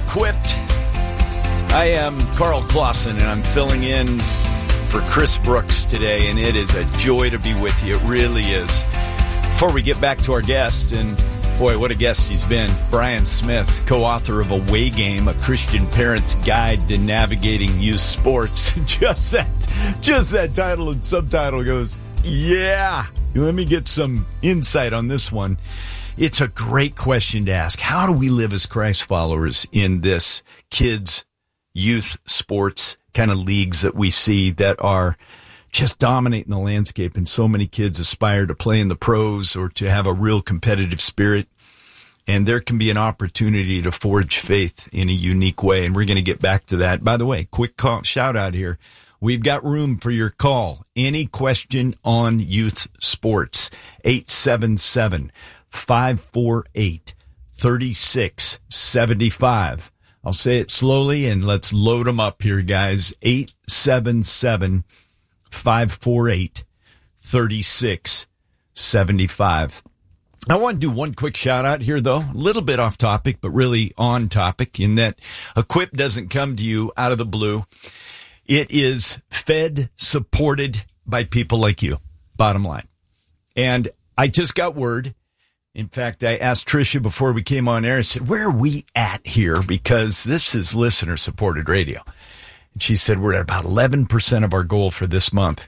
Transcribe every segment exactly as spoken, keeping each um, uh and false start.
Equipped. I am Carl Clausen, and I'm filling in for Chris Brooks today, and it is a joy to be with you. It really is. Before we get back to our guest, and boy, what a guest he's been, Brian Smith, co-author of Away Game, a Christian Parent's Guide to Navigating Youth Sports. Just that, just that title and subtitle goes, yeah. Let me get some insight on this one. It's a great question to ask. How do we live as Christ followers in this kids, youth sports kind of leagues that we see that are just dominating the landscape, and so many kids aspire to play in the pros or to have a real competitive spirit, and there can be an opportunity to forge faith in a unique way, and we're going to get back to that. By the way, quick call, shout out here. We've got room for your call. Any question on youth sports, eight seven seven, five four eight, three six seven five. I'll say it slowly, and let's load them up here, guys. eight seven seven, five four eight, three six seven five. I want to do one quick shout out here, though. A little bit off topic, but really on topic, in that Equip doesn't come to you out of the blue. It is fed, supported by people like you, bottom line. And I just got word. In fact, I asked Tricia before we came on air, I said, where are we at here? Because this is listener-supported radio. And she said, we're at about eleven percent of our goal for this month.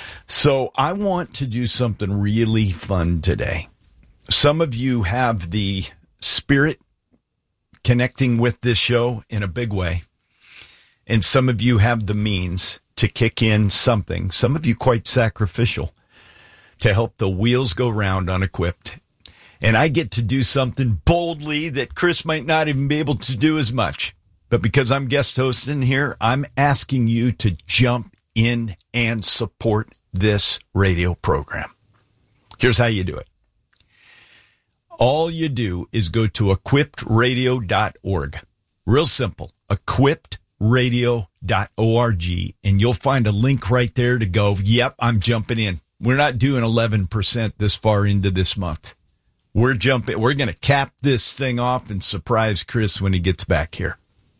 So I want to do something really fun today. Some of you have the spirit connecting with this show in a big way. And some of you have the means to kick in something, some of you quite sacrificial, to help the wheels go round on Equipped. And I get to do something boldly that Chris might not even be able to do as much. But because I'm guest hosting here, I'm asking you to jump in and support this radio program. Here's how you do it. All you do is go to equipped radio dot org. Real simple, equipped radio dot org, and you'll find a link right there to go, yep, I'm jumping in. We're not doing eleven percent this far into this month. We're jumping. We're going to cap this thing off and surprise Chris when he gets back here.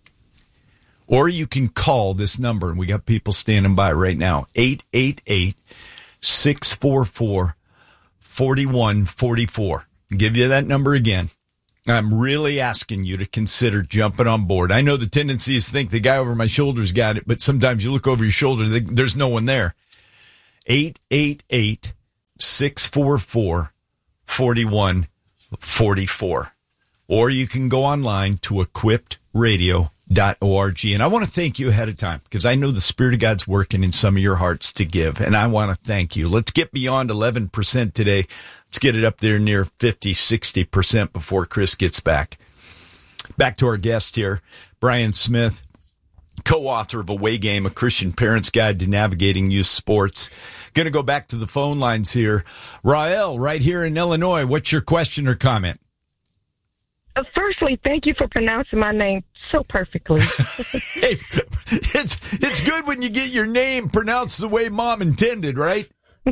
Or you can call this number, and we got people standing by right now, eight eight eight, six four four, four one four four. I'll give you that number again. I'm really asking you to consider jumping on board. I know the tendency is to think the guy over my shoulder's got it, but sometimes you look over your shoulder, there's no one there. eight eight eight, six four four, four one four four. Or you can go online to equipped radio dot org. And I want to thank you ahead of time, because I know the Spirit of God's working in some of your hearts to give, and I want to thank you. Let's get beyond eleven percent today. Let's get it up there near fifty, sixty percent before Chris gets back. Back to our guest here, Brian Smith, co-author of Away Game, a Christian Parent's Guide to Navigating Youth Sports. Going to go back to the phone lines here. Rael, right here in Illinois, what's your question or comment? Uh, firstly, thank you for pronouncing my name so perfectly. Hey, it's it's good when you get your name pronounced the way Mom intended, right?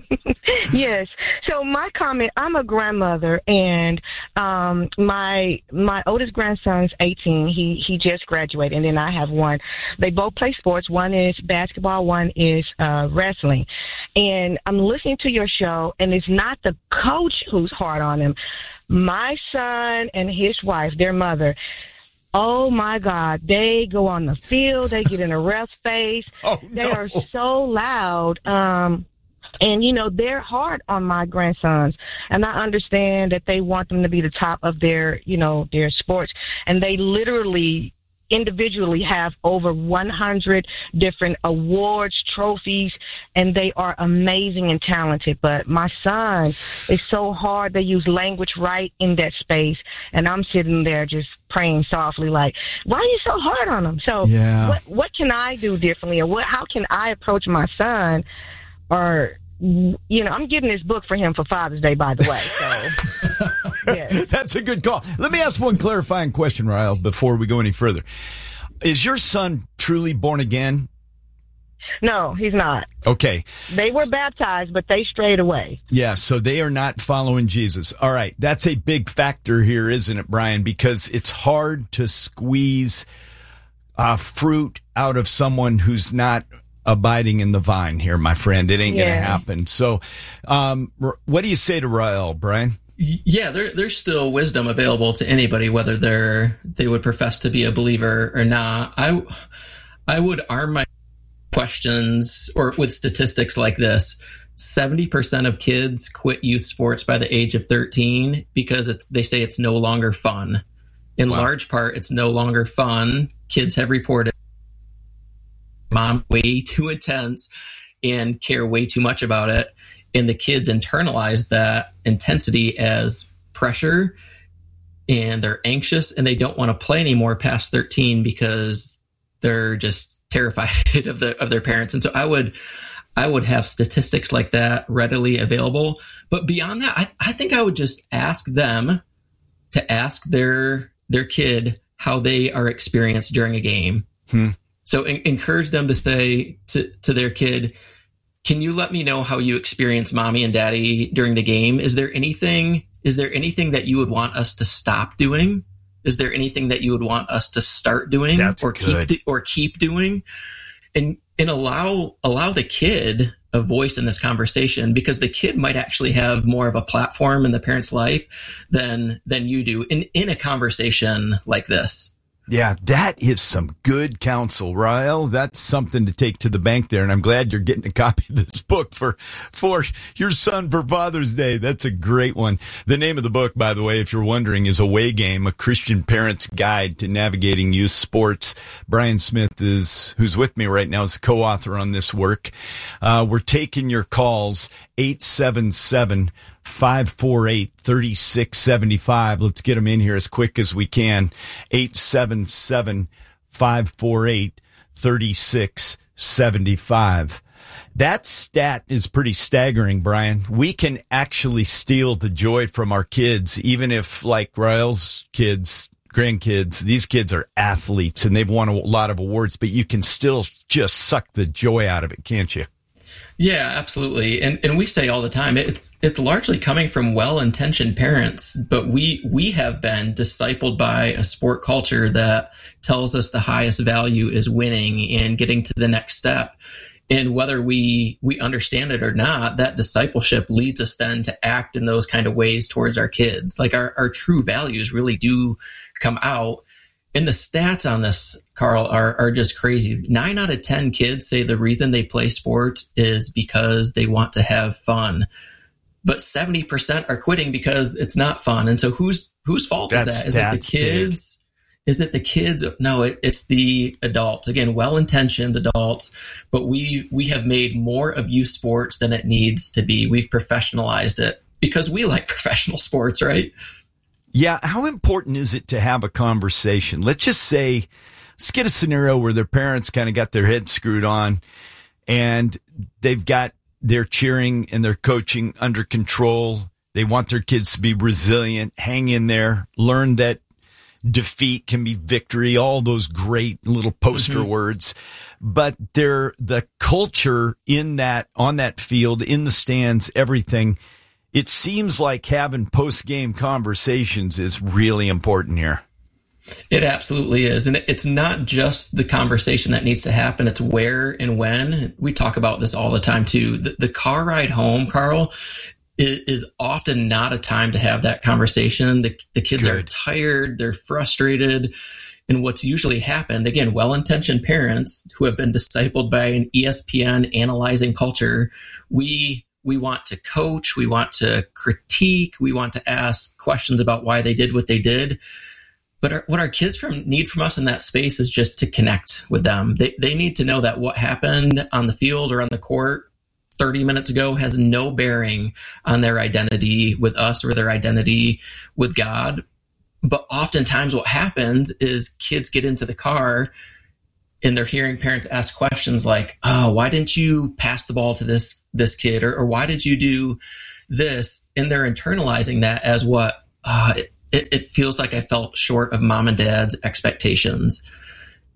Yes. So my comment, I'm a grandmother, and um, my my oldest grandson's eighteen. He he just graduated, and then I have one. They both play sports. One is basketball, one is uh, wrestling. And I'm listening to your show, and it's not the coach who's hard on him. My son and his wife, their mother, oh, my God, they go on the field. They get in a ref face. Oh, they no. are so loud. Um, and, you know, they're hard on my grandsons. And I understand that they want them to be the top of their, you know, their sports. And they literally individually have over one hundred different awards, trophies, and they are amazing and talented. But my son is so hard. They use language right in that space, and I'm sitting there just praying softly like, why are you so hard on them? So yeah. what what can I do differently, or what how can I approach my son? Or, you know, I'm getting this book for him for Father's Day, by the way. So, yeah. That's a good call. Let me ask one clarifying question, Ryle, before we go any further. Is your son truly born again? No, he's not. Okay. They were baptized, but they strayed away. Yeah, so they are not following Jesus. All right, that's a big factor here, isn't it, Brian? Because it's hard to squeeze uh, fruit out of someone who's not abiding in the vine here, my friend. It ain't Yeah. going to happen. So um, what do you say to Rael, Brian? Yeah, there, there's still wisdom available to anybody, whether they're they would profess to be a believer or not. I, I would arm my questions or with statistics like this. seventy percent of kids quit youth sports by the age of thirteen because it's they say it's no longer fun. In Wow. large part, it's no longer fun. Kids have reported mom way too intense and care way too much about it. And the kids internalize that intensity as pressure, and they're anxious and they don't want to play anymore past thirteen because they're just terrified of the of their parents. And so I would I would have statistics like that readily available. But beyond that, I, I think I would just ask them to ask their their kid how they are experienced during a game. Hmm. So en- encourage them to say to, to their kid, can you let me know how you experience mommy and daddy during the game? Is there anything, is there anything that you would want us to stop doing? Is there anything that you would want us to start doing That's or good. keep, or keep doing? And, and allow, allow the kid a voice in this conversation, because the kid might actually have more of a platform in the parent's life than, than you do in, in a conversation like this. Yeah, that is some good counsel, Rael. That's something to take to the bank there, and I'm glad you're getting a copy of this book for for your son for Father's Day. That's a great one. The name of the book, by the way, if you're wondering, is Away Game, A Christian Parent's Guide to Navigating Youth Sports. Brian Smith, is who's with me right now, is a co-author on this work. Uh, we're taking your calls, eight seven seven, five four eight, three six seven five. Let's get them in here as quick as we can. eight seven seven, five four eight, three six seven five. That stat is pretty staggering, Brian. We can actually steal the joy from our kids, even if, like Rael's kids, grandkids, these kids are athletes and they've won a lot of awards, but you can still just suck the joy out of it, can't you? Yeah, absolutely. And and we say all the time, it's it's largely coming from well-intentioned parents, but we we have been discipled by a sport culture that tells us the highest value is winning and getting to the next step. And whether we we understand it or not, that discipleship leads us then to act in those kind of ways towards our kids. Like our, our true values really do come out. And the stats on this, Carl, are, are just crazy. Nine out of ten kids say the reason they play sports is because they want to have fun. But seventy percent are quitting because it's not fun. And so whose whose fault That's, is that? Is it the kids? Big. Is it the kids? No, it, it's the adults. Again, well-intentioned adults. But we we have made more of youth sports than it needs to be. We've professionalized it because we like professional sports, right? Yeah, how important is it to have a conversation? Let's just say, let's get a scenario where their parents kind of got their head screwed on and they've got their cheering and their coaching under control. They want their kids to be resilient, hang in there, learn that defeat can be victory, all those great little poster mm-hmm. words. But they're, the culture in that, on that field, in the stands, everything, it seems like having post-game conversations is really important here. It absolutely is. And it's not just the conversation that needs to happen. It's where and when. We talk about this all the time, too. The, the car ride home, Carl, is, is often not a time to have that conversation. The, the kids Good. Are tired. They're frustrated. And what's usually happened, again, well-intentioned parents who have been discipled by an E S P N analyzing culture, we... We want to coach, we want to critique, we want to ask questions about why they did what they did. But our, what our kids from need from us in that space is just to connect with them. They they need to know that what happened on the field or on the court thirty minutes ago has no bearing on their identity with us or their identity with God. But oftentimes what happens is kids get into the car and they're hearing parents ask questions like, oh, why didn't you pass the ball to this this kid? Or, or why did you do this? And they're internalizing that as what? Uh, it, it feels like I felt short of mom and dad's expectations.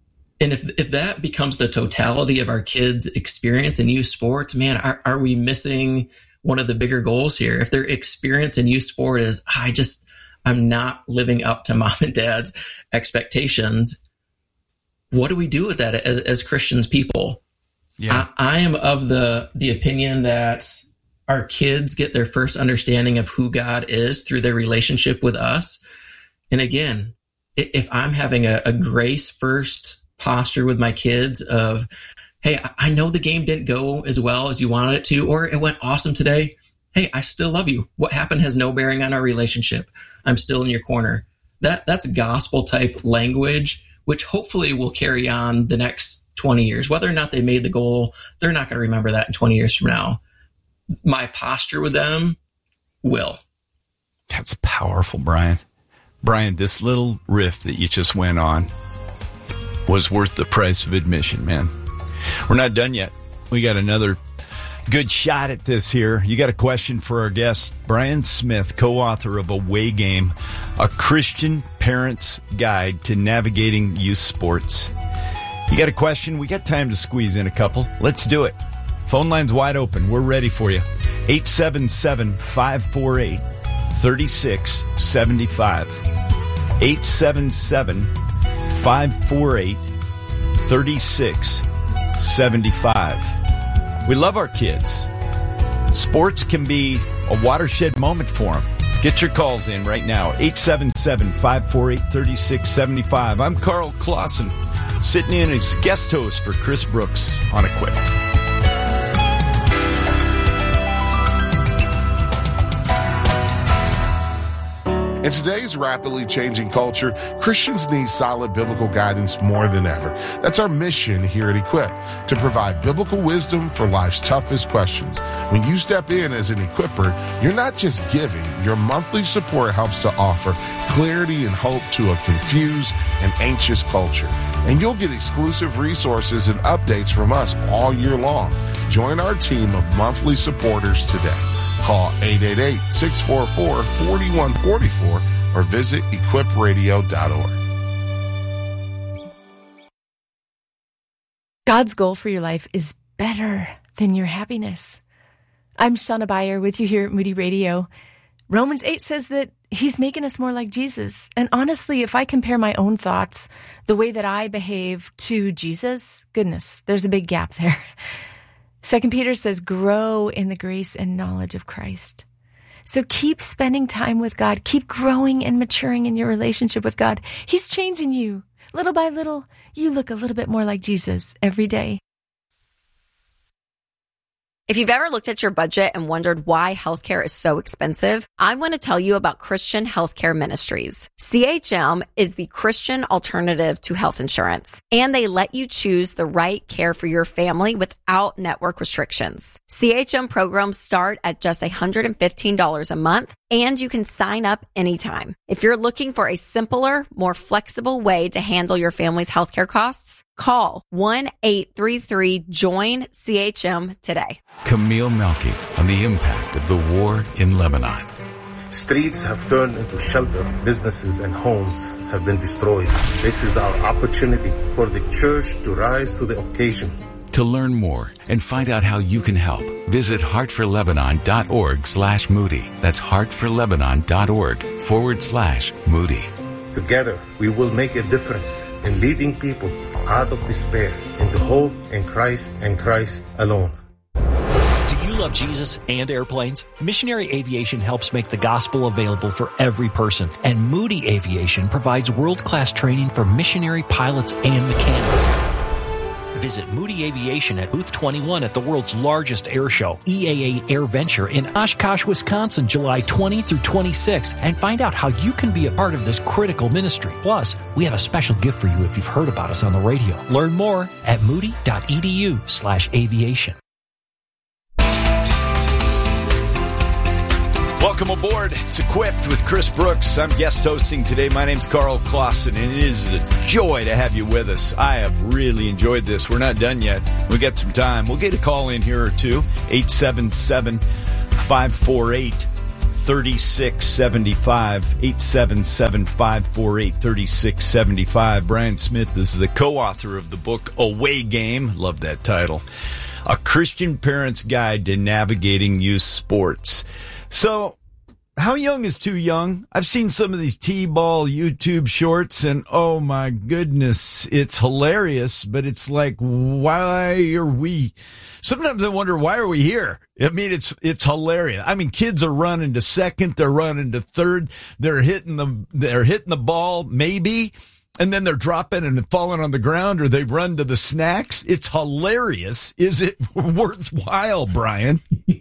And if if that becomes the totality of our kids' experience in youth sports, man, are, are we missing one of the bigger goals here? If their experience in youth sport is, I just, I'm not living up to mom and dad's expectations, what do we do with that as, as Christians people? Yeah. I, I am of the the opinion that our kids get their first understanding of who God is through their relationship with us. And again, if I'm having a, a grace first posture with my kids of, hey, I know the game didn't go as well as you wanted it to, or it went awesome today. Hey, I still love you. What happened has no bearing on our relationship. I'm still in your corner. That that's gospel type language, which hopefully will carry on the next twenty years. Whether or not they made the goal, they're not going to remember that in twenty years from now. My posture with them will. That's powerful, Brian. Brian, this little riff that you just went on was worth the price of admission, man. We're not done yet. We got another good shot at this here. You got a question for our guest, Brian Smith, co-author of Away Game, a Christian Parent's Guide to Navigating Youth Sports. You got a question? We got time to squeeze in a couple. Let's do it. Phone line's wide open. We're ready for you. eight seven seven, five four eight, three six seven five. eight seven seven, five four eight, three six seven five. We love our kids. Sports can be a watershed moment for them. Get your calls in right now. eight seven seven, five four eight, three six seven five. I'm Carl Clausen, sitting in as guest host for Chris Brooks on Equipped. In today's rapidly changing culture, Christians need solid biblical guidance more than ever. That's our mission here at Equip, to provide biblical wisdom for life's toughest questions. When you step in as an equipper, you're not just giving. Your monthly support helps to offer clarity and hope to a confused and anxious culture. And you'll get exclusive resources and updates from us all year long. Join our team of monthly supporters today. Call eight eight eight, six four four, four one four four or visit equip radio dot org. God's goal for your life is better than your happiness. I'm Shauna Beyer with you here at Moody Radio. Romans eight says that he's making us more like Jesus. And honestly, if I compare my own thoughts, the way that I behave to Jesus, goodness, there's a big gap there. Second Peter says, grow in the grace and knowledge of Christ. So keep spending time with God. Keep growing and maturing in your relationship with God. He's changing you. Little by little, you look a little bit more like Jesus every day. If you've ever looked at your budget and wondered why healthcare is so expensive, I want to tell you about Christian Healthcare Ministries. C H M is the Christian alternative to health insurance, and they let you choose the right care for your family without network restrictions. C H M programs start at just one hundred fifteen dollars a month, and you can sign up anytime. If you're looking for a simpler, more flexible way to handle your family's healthcare costs, call one eight three three, join C H M today. Camille Melky on the impact of the war in Lebanon. Streets have turned into shelter. Businesses and homes have been destroyed. This is our opportunity for the church to rise to the occasion. To learn more and find out how you can help, visit heartforlebanon.org slash Moody. That's heartforlebanon.org forward slash Moody. Together, we will make a difference in leading people out of despair into hope in Christ and Christ alone. Do you love Jesus and airplanes? Missionary Aviation helps make the gospel available for every person, and Moody Aviation provides world-class training for missionary pilots and mechanics. Visit Moody Aviation at Booth twenty-one at the world's largest air show, E A A AirVenture in Oshkosh, Wisconsin, July twentieth through twenty-sixth, and find out how you can be a part of this critical ministry. Plus, we have a special gift for you if you've heard about us on the radio. Learn more at moody.edu slash aviation. Welcome aboard. It's Equipped with Chris Brooks. I'm guest hosting today. My name's Carl Clausen, and it is a joy to have you with us. I have really enjoyed this. We're not done yet. We got some time. We'll get a call in here or two. eight seven seven, five four eight, thirty-six seventy-five, eight seven seven, five four eight, three six seven five. Brian Smith is the co-author of the book Away Game. Love that title. A Christian Parent's Guide to Navigating Youth Sports. So, how young is too young? I've seen some of these T-ball YouTube shorts, and oh my goodness, it's hilarious, but it's like, why are we... Sometimes I wonder, why are we here? I mean, it's it's hilarious. I mean, kids are running to second, they're running to third, they're hitting the they're hitting the ball, maybe, and then they're dropping and falling on the ground, or they run to the snacks. It's hilarious. Is it worthwhile, Brian?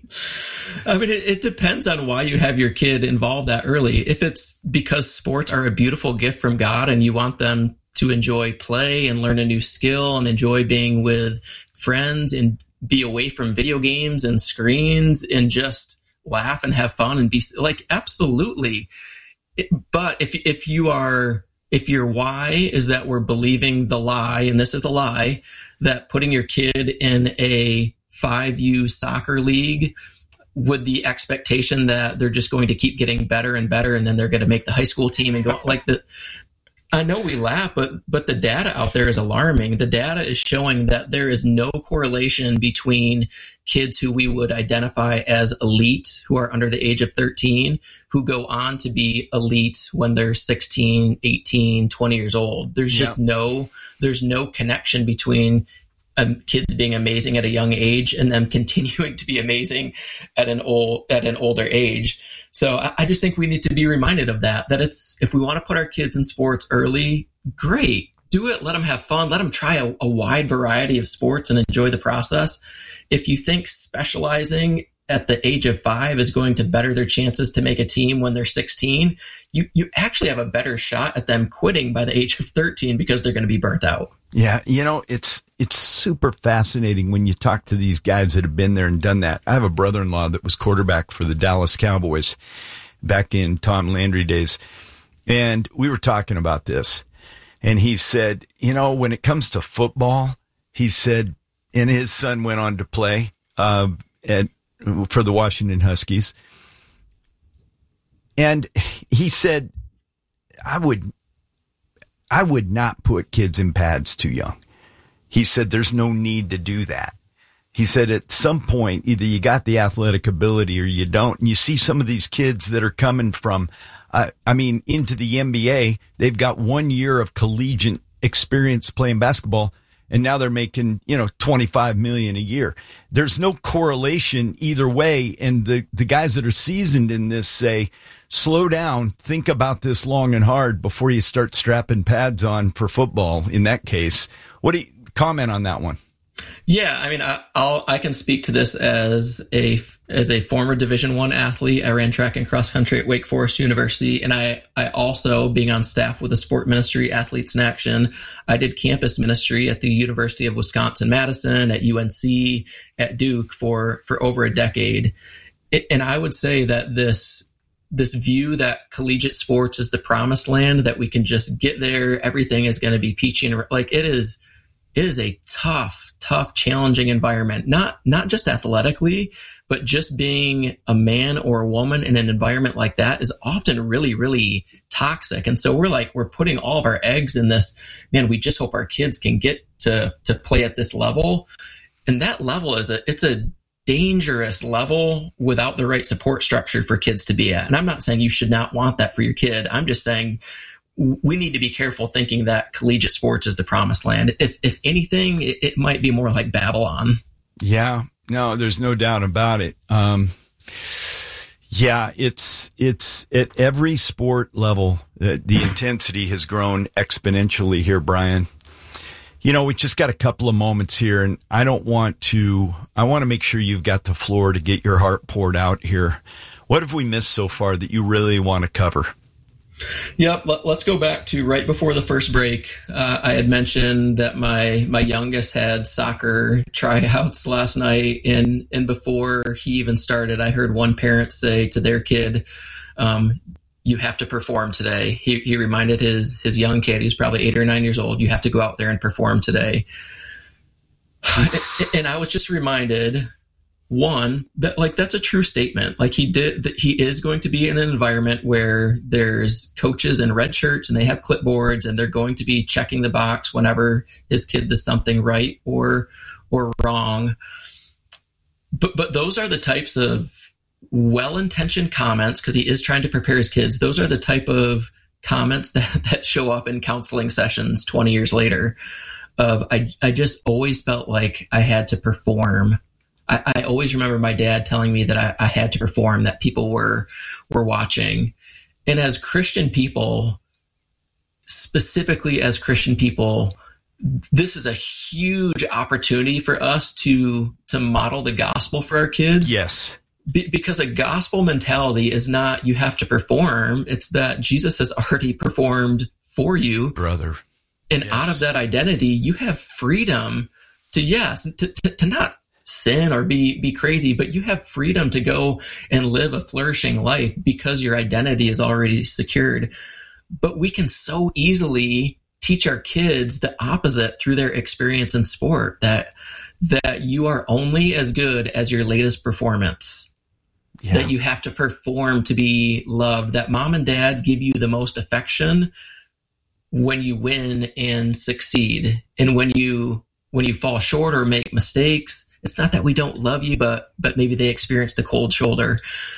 I mean, it, it depends on why you have your kid involved that early. If it's because sports are a beautiful gift from God and you want them to enjoy play and learn a new skill and enjoy being with friends and be away from video games and screens and just laugh and have fun and be like, absolutely. It, but if if you are, if your why is that we're believing the lie, and this is a lie, that putting your kid in a five U soccer league with the expectation that they're just going to keep getting better and better, and then they're going to make the high school team and go like the, I know we laugh, but but the data out there is alarming. The data is showing that there is no correlation between kids who we would identify as elite, who are under the age of thirteen, who go on to be elite when they're sixteen, eighteen, twenty years old. There's just yep. no, there's no connection between um, kids being amazing at a young age and them continuing to be amazing at an old, at an older age. So I, I just think we need to be reminded of that, that it's, if we want to put our kids in sports early, great, do it. Let them have fun. Let them try a, a wide variety of sports and enjoy the process. If you think specializing at the age of five is going to better their chances to make a team when they're sixteen, you, you actually have a better shot at them quitting by the age of thirteen because they're going to be burnt out. Yeah, you know, it's it's super fascinating when you talk to these guys that have been there and done that. I have a brother-in-law that was quarterback for the Dallas Cowboys back in Tom Landry days, and we were talking about this, and he said, you know, when it comes to football, he said, and his son went on to play uh, at for the Washington Huskies, and he said, I would I would not put kids in pads too young. He said there's no need to do that. He said at some point, either you got the athletic ability or you don't. And you see some of these kids that are coming from, uh, I mean, into the N B A. They've got one year of collegiate experience playing basketball, and now they're making, you know, twenty-five million dollars a year. There's no correlation either way. And the, the guys that are seasoned in this say, slow down, think about this long and hard before you start strapping pads on for football in that case. What do you comment on that one? Yeah, I mean, I, I'll, I can speak to this as a as a former Division I athlete. I ran track and cross country at Wake Forest University, and I, I also, being on staff with the sport ministry, Athletes in Action, I did campus ministry at the University of Wisconsin-Madison, at U N C, at Duke for, for over a decade. It, and I would say that this this view that collegiate sports is the promised land, that we can just get there, everything is going to be peachy and like it is. It is a tough, tough, challenging environment, not not just athletically, but just being a man or a woman in an environment like that is often really, really toxic. And so we're like, we're putting all of our eggs in this, man, we just hope our kids can get to to play at this level. And that level is a, it's a dangerous level without the right support structure for kids to be at. And I'm not saying you should not want that for your kid. I'm just saying we need to be careful thinking that collegiate sports is the promised land. If if anything, it, it might be more like Babylon. Yeah, no, there's no doubt about it. Um, yeah, it's it's at every sport level, uh, the intensity has grown exponentially here, Brian. You know, we just got a couple of moments here, and I don't want to, I want to make sure you've got the floor to get your heart poured out here. What have we missed so far that you really want to cover? Yep. Let's go back to right before the first break. Uh, I had mentioned that my my youngest had soccer tryouts last night, and and before he even started, I heard one parent say to their kid, um, "You have to perform today." He he reminded his his young kid, he's probably eight or nine years old, "You have to go out there and perform today." And I was just reminded, one, that like that's a true statement. Like he did, that he is going to be in an environment where there's coaches in red shirts and they have clipboards and they're going to be checking the box whenever his kid does something right or or wrong. But but those are the types of well-intentioned comments, because he is trying to prepare his kids. Those are the type of comments that, that show up in counseling sessions twenty years later. Of I I just always felt like I had to perform. I, I always remember my dad telling me that I, I had to perform, that people were were watching. And as Christian people, specifically as Christian people, this is a huge opportunity for us to to model the gospel for our kids. Yes. Be, because a gospel mentality is not you have to perform. It's that Jesus has already performed for you. Brother. And yes. out of that identity, you have freedom to, yes, to, to, to not sin or be, be crazy, but you have freedom to go and live a flourishing life because your identity is already secured. But we can so easily teach our kids the opposite through their experience in sport, that that you are only as good as your latest performance, yeah. that you have to perform to be loved, that mom and dad give you the most affection when you win and succeed. And when you when you fall short or make mistakes, it's not that we don't love you, but but maybe they experience the cold shoulder.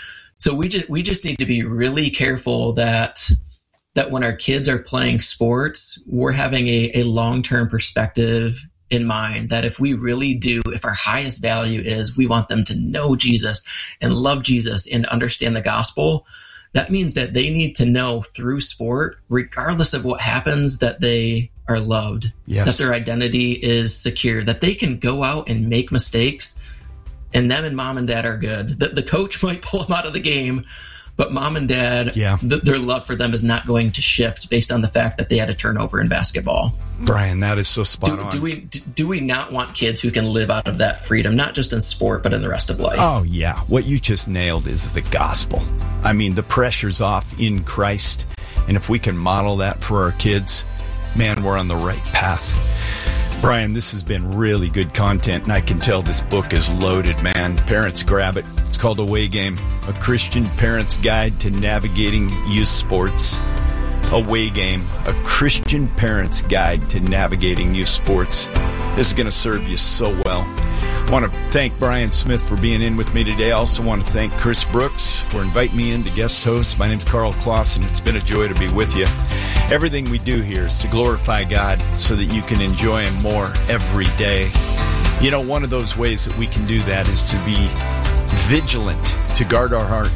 So we just we just need to be really careful that that when our kids are playing sports, we're having a, a long-term perspective in mind, that if we really do, if our highest value is we want them to know Jesus and love Jesus and understand the gospel, that means that they need to know through sport, regardless of what happens, that they are loved, yes. that their identity is secure, that they can go out and make mistakes and them and mom and dad are good. The, the coach might pull them out of the game, but mom and dad, yeah. th- their love for them is not going to shift based on the fact that they had a turnover in basketball. Brian, that is so spot do, on. Do we do we not want kids who can live out of that freedom, not just in sport, but in the rest of life? Oh, yeah. What you just nailed is the gospel. I mean, the pressure's off in Christ. And if we can model that for our kids, man, we're on the right path. Brian, this has been really good content, and I can tell this book is loaded, man. Parents, grab it. It's called Away Game, a Christian Parent's Guide to Navigating Youth Sports. Away Game, a Christian Parent's Guide to Navigating Youth Sports. This is going to serve you so well. I want to thank Brian Smith for being in with me today. I also want to thank Chris Brooks for inviting me in to guest host. My name's Carl Clausen. It's been a joy to be with you. Everything we do here is to glorify God so that you can enjoy Him more every day. You know, one of those ways that we can do that is to be vigilant, to guard our heart.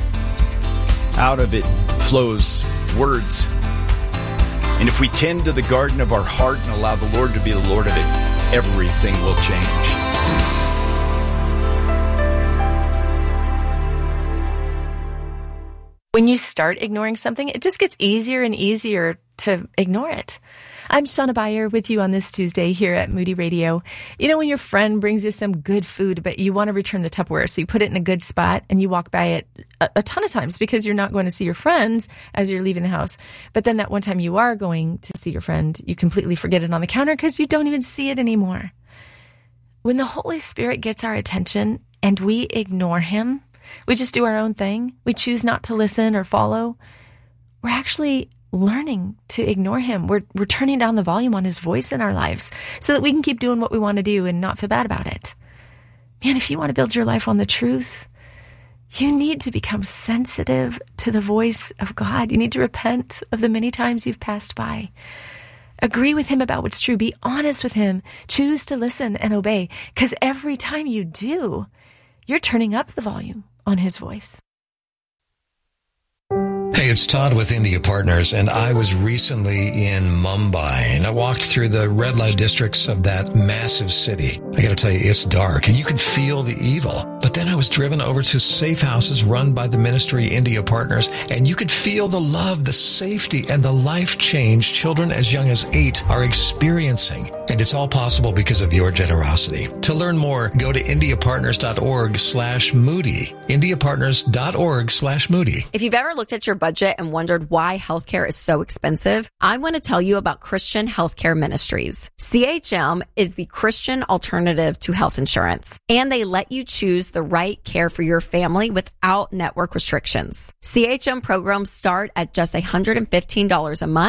Out of it flows words. And if we tend to the garden of our heart and allow the Lord to be the Lord of it, everything will change. When you start ignoring something, it just gets easier and easier to ignore it. I'm Shauna Beyer with you on this Tuesday here at Moody Radio. You know, when your friend brings you some good food, but you want to return the Tupperware, so you put it in a good spot and you walk by it a, a ton of times because you're not going to see your friends as you're leaving the house. But then that one time you are going to see your friend, you completely forget it on the counter because you don't even see it anymore. When the Holy Spirit gets our attention and we ignore Him, we just do our own thing, we choose not to listen or follow, we're actually learning to ignore Him. We're, we're turning down the volume on His voice in our lives so that we can keep doing what we want to do and not feel bad about it. Man, if you want to build your life on the truth, you need to become sensitive to the voice of God. You need to repent of the many times you've passed by. Agree with Him about what's true. Be honest with Him. Choose to listen and obey, because every time you do, you're turning up the volume on His voice. Hey, it's Todd with India Partners, and I was recently in Mumbai, and I walked through the red light districts of that massive city. I gotta tell you, it's dark, and you can feel the evil. But then I was driven over to safe houses run by the ministry India Partners, and you could feel the love, the safety, and the life change children as young as eight are experiencing. And it's all possible because of your generosity. To learn more, go to indiapartners.org slash Moody. indiapartners.org slash Moody. If you've ever looked at your budget and wondered why healthcare is so expensive, I want to tell you about Christian Healthcare Ministries. C H M is the Christian alternative to health insurance, and they let you choose the right care for your family without network restrictions. C H M programs start at just one hundred fifteen dollars a month.